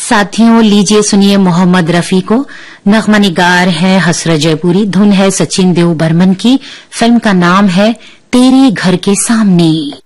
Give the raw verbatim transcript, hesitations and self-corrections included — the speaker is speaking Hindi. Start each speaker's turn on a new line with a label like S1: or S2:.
S1: साथियों, लीजिए सुनिए मोहम्मद रफी को। नगमा निगार है हसरत जयपुरी, धुन है सचिन देव बर्मन की। फिल्म का नाम है तेरे घर के सामने।